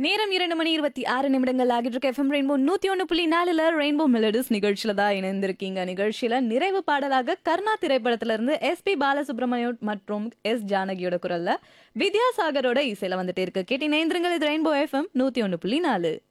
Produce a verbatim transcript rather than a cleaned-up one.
நேரம் இரண்டு மணி இருபத்தி ஆறு நிமிடங்கள் ஆகிட்டு இருக்க எஃப்எம் ரெயின்போ நூத்தி ஒன்று புள்ளி நாலுல ரெயின்போ மெலடிஸ் நிகழ்ச்சியில தான் இணைந்திருக்கீங்க. நிகழ்ச்சியில நிறைவு பாடலாக கர்ணா திரைப்படத்துல இருந்து எஸ் பி பாலசுப்ரமணியம் மற்றும் எஸ் ஜானகியோட குரல்ல வித்யாசாகரோட இசையில வந்துட்டே இருக்கு. கேட்டி நேந்திரங்கள் இது ரெயின்போ எஃப்எம் நூத்தி ஒன்று புள்ளி நாலு.